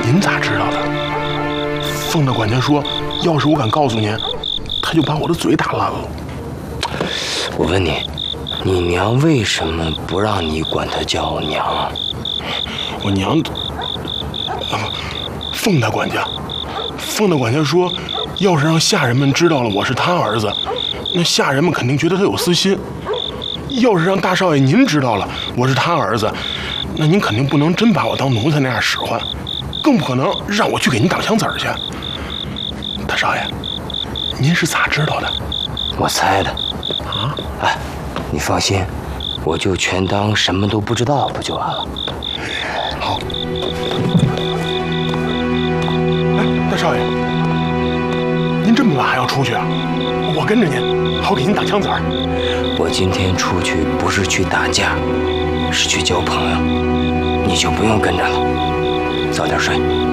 您咋知道的？凤大管家说，要是我敢告诉您，他就把我的嘴打烂了。 我问你，你娘为什么不让你管她叫娘？ 我娘，凤大管家，凤大管家说，要是让下人们知道了我是他儿子，那下人们肯定觉得他有私心。要是让大少爷您知道了我是他儿子，那您肯定不能真把我当奴才那样使唤，更不可能让我去给您挡枪子儿去。大少爷，您是咋知道的？ 我猜的。 啊？ 哎，你放心，我就全当什么都不知道，不就完了？ 好。哎，大少爷，您这么晚还要出去啊？我跟着您，好给您挡枪子儿。 我今天出去不是去打架，是去交朋友，你就不用跟着了，早点睡。